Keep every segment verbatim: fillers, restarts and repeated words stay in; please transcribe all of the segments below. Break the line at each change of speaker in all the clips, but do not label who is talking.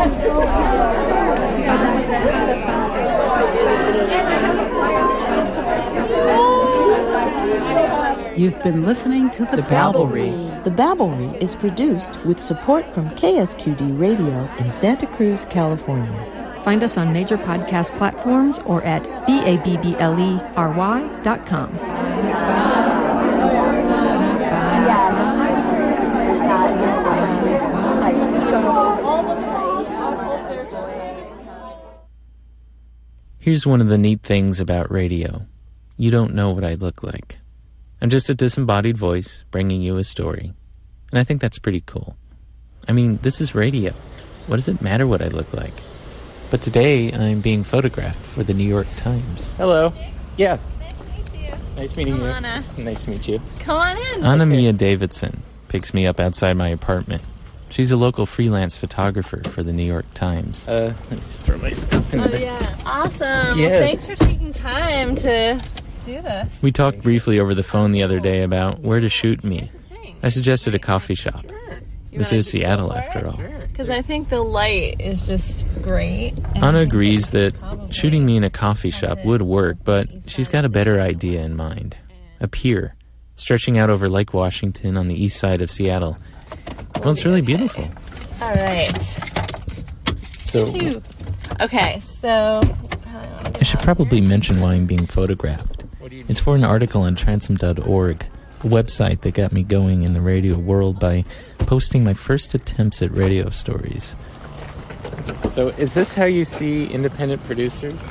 You've been listening to The, the Babblery.
The Babblery is produced with support from K S Q D Radio in Santa Cruz, California.
Find us on major podcast platforms or at B A B B L E R Y dot com.
Here's one of the neat things about radio. You don't know what I look like. I'm just a disembodied voice bringing you a story. And I think that's pretty cool. I mean, this is radio. What does it matter what I look like? But today, I'm being photographed for the New York Times. Hello. Yes.
Nice to meet you.
Nice meeting
I'm
you.
Anna.
Nice to meet you.
Come on in.
Anna
okay.
Mia Davidson picks me up outside my apartment. She's a local freelance photographer for the New York Times. Uh, let me just throw my stuff in
Oh,
there.
yeah. Awesome.
Yes.
Well, thanks for taking time to do this.
We talked briefly over the phone the other day about where to shoot me. I suggested a coffee shop. This is Seattle, after all.
Because I think the light is just great.
Anna agrees that shooting me in a coffee shop would work, but she's got a better idea in mind. A pier, stretching out over Lake Washington on the east side of Seattle. Well, it's really beautiful.
All right.
So,
Phew. Okay, so
I should probably mention why I'm being photographed. It's for an article on transom dot org, a website that got me going in the radio world by posting my first attempts at radio stories. So, is this how you see independent producers?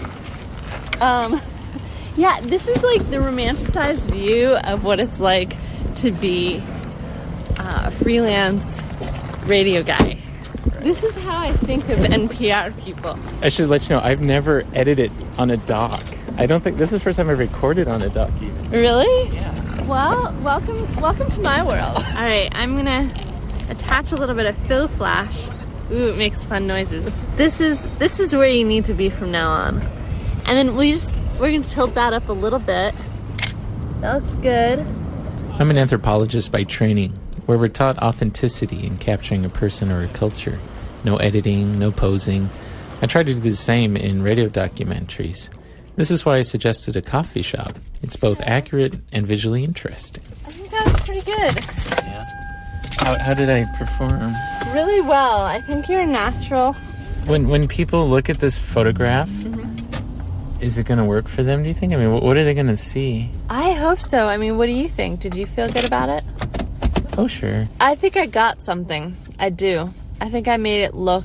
Um, yeah, this is like the romanticized view of what it's like to be uh, a freelance radio guy. This is how I think of N P R people.
I should let you know, I've never edited on a dock. I don't think, this is the first time I've recorded on a dock even.
Really?
Yeah.
Well, welcome welcome to my world. All right, I'm going to attach a little bit of fill flash. Ooh, it makes fun noises. This is this is where you need to be from now on. And then we just we're going to tilt that up a little bit. That looks good.
I'm an anthropologist by training, where we're taught authenticity in capturing a person or a culture. No editing, no posing. I try to do the same in radio documentaries. This is why I suggested a coffee shop. It's both accurate and visually interesting.
I think that's pretty good.
Yeah. How, how did I perform?
Really well. I think you're natural.
When when people look at this photograph,
Mm-hmm.
is it going to work for them, do you think? I mean, what, what are they going to see?
I hope so. I mean, what do you think? Did you feel good about it?
Oh, sure.
I think I got something. I do. I think I made it look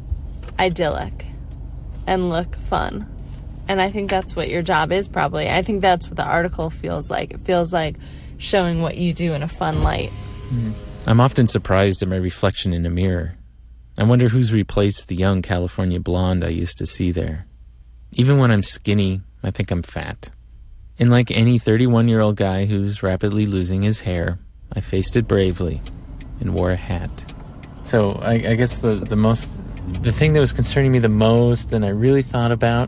idyllic and look fun. And I think that's what your job is, probably. I think that's what the article feels like. It feels like showing what you do in a fun light.
Mm-hmm. I'm often surprised at my reflection in a mirror. I wonder who's replaced the young California blonde I used to see there. Even when I'm skinny, I think I'm fat. And like any thirty-one-year-old guy who's rapidly losing his hair, I faced it bravely and wore a hat. So I, I guess the, the most, the thing that was concerning me the most and I really thought about,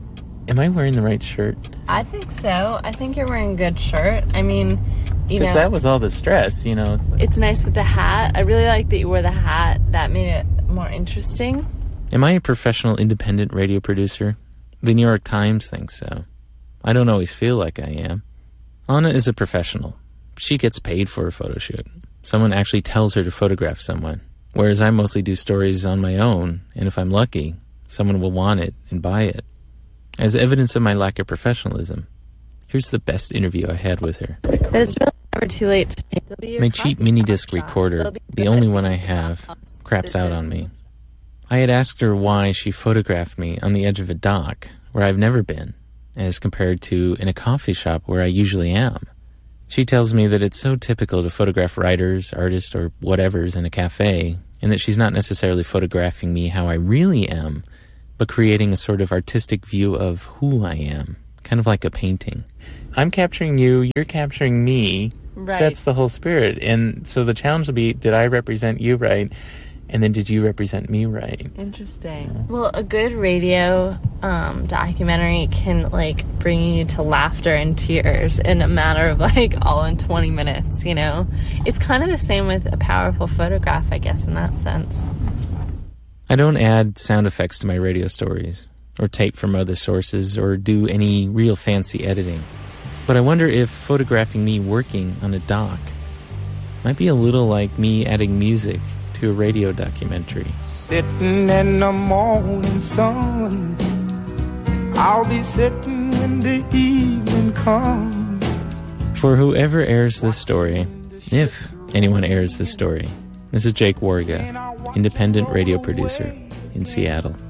am I wearing the right shirt?
I think so. I think you're wearing a good shirt. I mean, you know.
Because that was all the stress, you know. It's, like,
it's nice with the hat. I really like that you wore the hat. That made it more interesting.
Am I a professional independent radio producer? The New York Times thinks so. I don't always feel like I am. Anna is a professional. She gets paid for a photo shoot. Someone actually tells her to photograph someone. Whereas I mostly do stories on my own, and if I'm lucky, someone will want it and buy it. As evidence of my lack of professionalism, here's the best interview I had with her.
But it's really never too late to take.
My cheap mini-disc recorder, the only one I have, craps out on me. I had asked her why she photographed me on the edge of a dock, where I've never been, as compared to in a coffee shop where I usually am. She tells me that it's so typical to photograph writers, artists, or whatevers in a cafe, and that she's not necessarily photographing me how I really am, but creating a sort of artistic view of who I am, kind of like a painting. I'm capturing you, you're capturing me.
Right.
That's the whole spirit. And so the challenge will be, did I represent you right? And then did you represent me right?
Interesting. Yeah. Well, a good radio um, documentary can, like, bring you to laughter and tears in a matter of, like, all in twenty minutes, you know? It's kind of the same with a powerful photograph, I guess, in that sense.
I don't add sound effects to my radio stories, or tape from other sources, or do any real fancy editing. But I wonder if photographing me working on a dock might be a little like me adding music to a radio documentary.
Sitting in the morning sun, I'll be sitting when the evening comes.
For whoever airs this story, if anyone airs this story, this is Jake Warga, independent radio producer in Seattle.